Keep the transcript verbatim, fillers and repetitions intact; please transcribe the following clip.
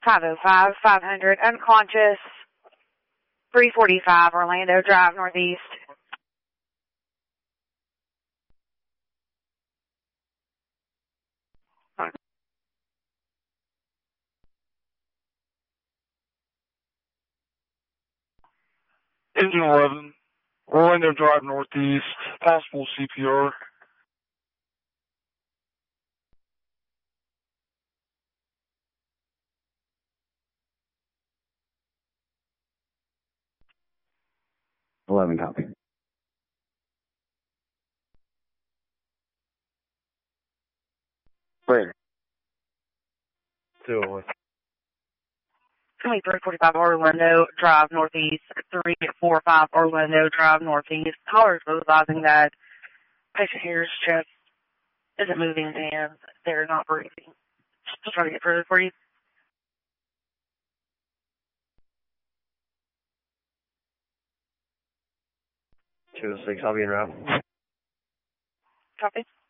five oh five, five hundred, unconscious, three forty-five, Orlando Drive, Northeast. Engine eleven, Orlando Drive, Northeast, possible C P R. eleven copy. Where? two oh one. twenty-three forty-five Orlando Drive Northeast, three forty-five Orlando Drive Northeast. Callers advising that patient here's chest isn't moving and they're not breathing. Just trying to get further for you. two oh six, I'll be en route. Copy.